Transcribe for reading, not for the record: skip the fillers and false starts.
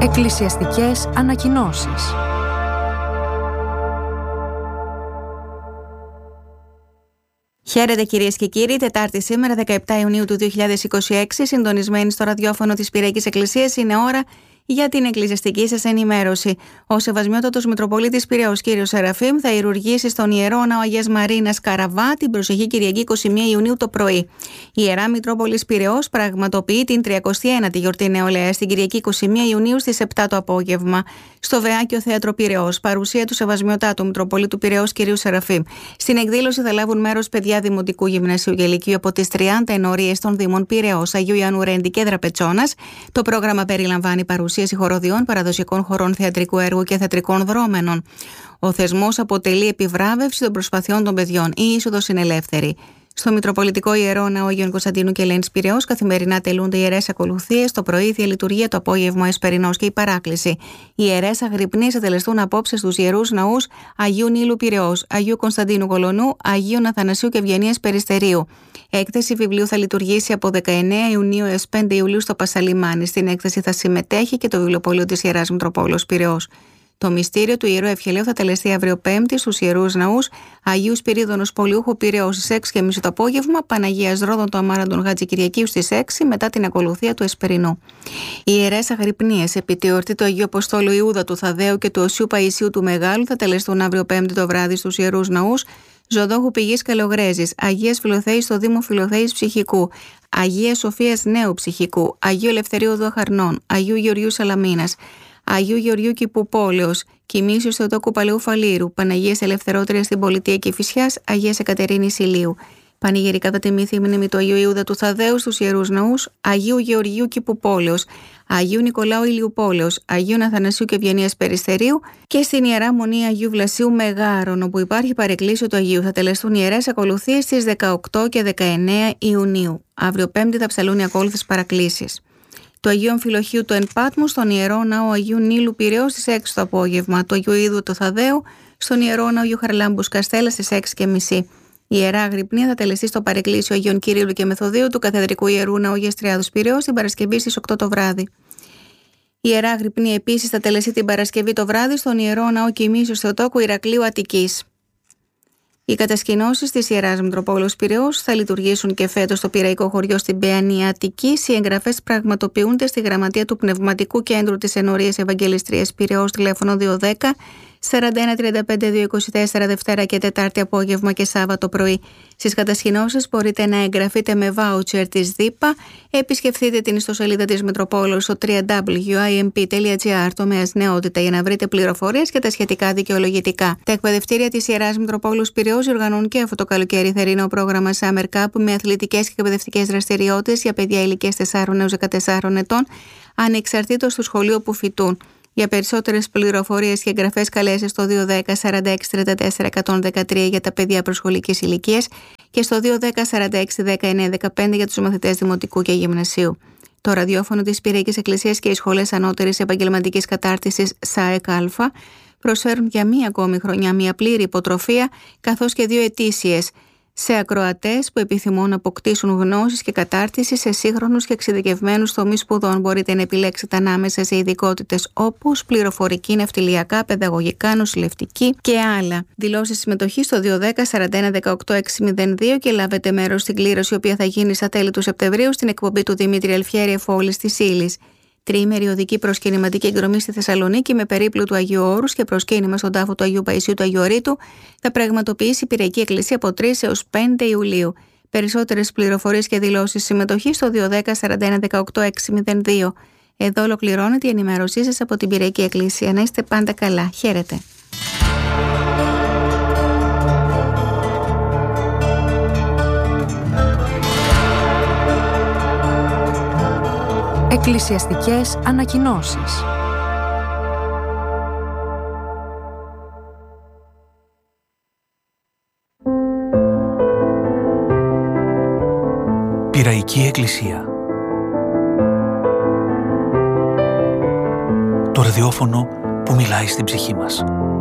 Εκκλησιαστικές ανακοινώσεις. Χαίρετε κυρίες και κύριοι, Τετάρτη σήμερα 17 Ιουνίου του 2026, συντονισμένοι στο ραδιόφωνο της Πυριακής Εκκλησίας, είναι ώρα για την εκκλησιαστική σας ενημέρωση. Ο Σεβασμιότατος Μητροπολίτης Πειραιώς κ. Σεραφείμ θα ιερουργήσει στον Ιερό Ναό Αγίας Μαρίνας Καραβά την προσεχή Κυριακή 21 Ιουνίου το πρωί. Η Ιερά Μητρόπολης Πειραιώς πραγματοποιεί την 39η γιορτή νεολαίας την Κυριακή 21 Ιουνίου στις 7 το απόγευμα στο Βεάκιο Θέατρο Πειραιώς. Παρουσία του Σεβασμιωτάτου Μητροπολίτου Πειραιώς κ. Σεραφείμ. Στην εκδήλωση θα λάβουν μέρος παιδιά Δημοτικού Γυμνασίου και Λυκείου από τις 30 ενορίες των Δήμων Πειραιώς, Αγίου Ιωάννου Ρέντι και Δραπετσόνας. Το πρόγραμμα περιλαμβάνει παρουσίαση χοροδιών, παραδοσιακών χορών θεατρικού έργου και θεατρικών δρόμενων. Ο θεσμός αποτελεί επιβράβευση των προσπαθειών των παιδιών. Η είσοδος είναι ελεύθερη. Στο Μητροπολιτικό Ιερό Ναό Αγίων Κωνσταντίνου και Ελένης Πειραιώς καθημερινά τελούνται ιερές ακολουθίες, το πρωί η Θεία Λειτουργία, το απόγευμα ο Εσπερινός και η παράκληση. Οι ιερές αγρυπνίες θα τελεστούν απόψε στους ιερούς ναούς Αγίου Νείλου Πειραιώς, Αγίου Κωνσταντίνου Κολονού, Αγίου Αθανασίου και Ευγενίας Περιστερίου. Έκθεση βιβλίου θα λειτουργήσει από 19 Ιουνίου έως 5 Ιουλίου στο Πασαλιμάνι. Στην έκθεση θα συμμετέχει και το βιβλιοπωλείο της Ιεράς Μητροπόλεως Πειραιώς. Το μυστήριο του Ιερού Ευχελαίου θα τελεστεί αύριο Πέμπτη στους Ιερούς Ναούς Αγίου Σπυρίδωνος Πολιούχου Πειραιώς στις 6:30 το απόγευμα, Παναγίας Ρόδων του Αμάραντων Χατζικυριακίου στις 6 μετά την ακολουθία του Εσπερινού. Οι ιερές αγρυπνίες επί τη εορτή του Αγίου Αποστόλου Ιούδα του Θαδαίου και του Οσίου Παϊσίου του Μεγάλου θα τελεστούν αύριο Πέμπτη το βράδυ στους Ιερούς Ναούς Ζωδόχου Πηγής Καλογρέζης, Αγίας Φιλοθέης στο Δήμο Φιλοθέης Ψυχικού, Αγίας Σοφίας Νέου Ψυχικού, Αγίου Ελευθερίου Δοχαρνών, Αγίου Γεωργίου Σαλαμίνας, Αγίου Γεωργίου Κηπουπόλεως, Κοιμήσιος Θεοτόκου Παλαιού Φαλήρου, Παναγίας Ελευθερότερας στην Πολιτεία Κηφισιάς, Αγίας Εκατερίνης Ηλίου. Πανηγυρικά θα τιμήθη η μνήμη του Αγίου Ιούδα του Θαδαίου στους Ιερούς Ναούς Αγίου Γεωργίου Κηπουπόλεως, Αγίου Νικολάου Ηλιουπόλεως, Αγίου Αθανασίου και Ευγενίας Περιστερίου και στην Ιερά Μονή Αγίου Βλασίου Μεγάρων, όπου υπάρχει παρεκκλήσιο του Αγίου. Θα τελεστούν ιερές ακολουθίες στις 18 και 19 Ιουνίου. Αύριο Πέμπτη θα ψαλούν οι ακόλουθες παρακλήσεις. Το Αγίου Αμφιλοχείου του Εν Πάτμου στον Ιερό Ναό Αγίου Νείλου Πειραιώς στις 6 το απόγευμα. Το Αγίου Ίδου του Θαδαίου στον Ιερό Ναό Αγίου Χαρλάμπους Καστέλα στις 6:30. Η Ιερά Αγρυπνία θα τελεστεί στο παρεκκλήσιο Αγίων Κυρίλλου και Μεθοδίου του Καθεδρικού Ιερού Ναού Γεστριάδος Πειραιώς την Παρασκευή στις 8 το βράδυ. Η Ιερά Αγρυπνία επίσης θα τελεστεί την Παρασκευή το βράδυ στον Ιερό Ναό Κοιμήσιος Θεοτόκου Ηρακλείου Αττικής. Οι κατασκηνώσεις της Ιεράς Μητροπόλεως Πειραιώς θα λειτουργήσουν και φέτος στο Πειραϊκό Χωριό στην Παιανία Αττικής. Οι εγγραφές πραγματοποιούνται στη Γραμματεία του Πνευματικού Κέντρου της Ενορίας Ευαγγελιστρίας Πειραιώς, τηλέφωνο 210 41 35 224 Δευτέρα και Τετάρτη απόγευμα και Σάββατο πρωί. Στις κατασκηνώσεις μπορείτε να εγγραφείτε με βάουτσερ της ΔΥΠΑ. Επισκεφτείτε την ιστοσελίδα της Μητροπόλεως στο www.imp.gr τομέας νεότητα για να βρείτε πληροφορίες και τα σχετικά δικαιολογητικά. Τα εκπαιδευτήρια της Ιεράς Μητροπόλεως Πειραιώς οργανώνουν και αυτό το καλοκαίρι θερινό πρόγραμμα Summer Cup με αθλητικές και εκπαιδευτικές δραστηριότητες για παιδιά ηλικίας 4 έως 14 ετών, ανεξαρτήτως του σχολείου που φοιτούν. Για περισσότερες πληροφορίες και εγγραφές καλέστε στο 210 46 34 113 για τα παιδιά προσχολικής ηλικίας και στο 210 46 19 15 για τους μαθητές δημοτικού και γυμνασίου. Το ραδιόφωνο της Πυριακής Εκκλησίας και οι σχολές ανώτερης επαγγελματικής κατάρτισης ΣΑΕΚ Α προσφέρουν για μία ακόμη χρονιά μία πλήρη υποτροφία καθώς και 2 ετήσιες σε ακροατές που επιθυμούν να αποκτήσουν γνώσεις και κατάρτιση σε σύγχρονους και εξειδικευμένους τομείς σπουδών. Μπορείτε να επιλέξετε ανάμεσα σε ειδικότητες όπως πληροφορική, ναυτιλιακά, παιδαγωγικά, νοσηλευτική και άλλα. Δηλώσεις συμμετοχής στο 210 41 18 602 και λάβετε μέρος στην κλήρωση, η οποία θα γίνει στα τέλη του Σεπτεμβρίου στην εκπομπή του Δημήτρη Αλφιέρη Εφόλης της Ήλης. Τριήμερη οδική προσκυνηματική εκδρομή στη Θεσσαλονίκη με περίπλου του Αγίου Όρους και προσκύνημα στον τάφο του Αγίου Παϊσίου του Αγιορείτου θα πραγματοποιήσει η Πυριακή Εκκλησία από 3 έως 5 Ιουλίου. Περισσότερες πληροφορίες και δηλώσεις συμμετοχής στο 210 41 18 602. Εδώ ολοκληρώνεται η ενημέρωσή σας από την Πυριακή Εκκλησία. Να είστε πάντα καλά. Χαίρετε. Εκκλησιαστικές ανακοινώσεις. Πειραϊκή Εκκλησία. Το ραδιόφωνο που μιλάει στην ψυχή μας.